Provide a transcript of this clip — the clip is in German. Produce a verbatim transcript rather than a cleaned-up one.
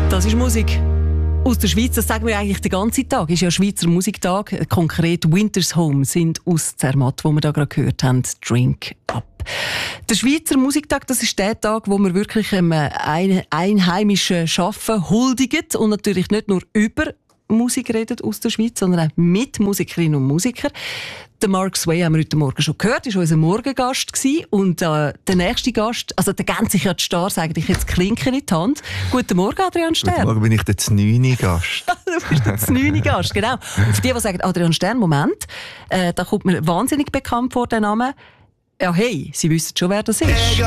Das ist Musik aus der Schweiz. Das sagen wir eigentlich den ganzen Tag. Ist ja Schweizer Musiktag. Konkret Winters Home sind aus Zermatt, wo wir da gerade gehört haben. Drink Up. Der Schweizer Musiktag, das ist der Tag, wo wir wirklich einem ein einheimischen Schaffen huldigen und natürlich nicht nur über Musik redet aus der Schweiz, sondern auch mit Musikerinnen und Musikern. Den Mark Sway haben wir heute Morgen schon gehört, er war unser Morgengast gewesen. Und äh, der nächste Gast, also der gänzt sich ja die Stars eigentlich jetzt Klinken in die Hand. Guten Morgen, Adrian Stern. Guten Morgen, bin ich der znüni Gast. Du bist der znüni Gast, genau. Und für die, die sagen, Adrian Stern, Moment, äh, da kommt mir wahnsinnig bekannt vor, der Name. Ja, hey, Sie wissen schon, wer das ist.